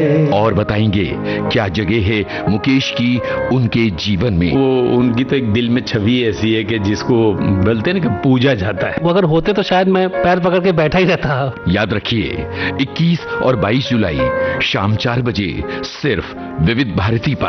और बताएंगे क्या जगह है मुकेश की उनके जीवन में। वो उनकी तो एक दिल में छवि ऐसी है कि जिसको बोलते हैं ना कि पूजा जाता है। वो अगर होते तो शायद मैं पैर पकड़ के बैठा ही रहता। याद रखिए 21 और 22 जुलाई शाम 4 बजे सिर्फ विविध भारती पर।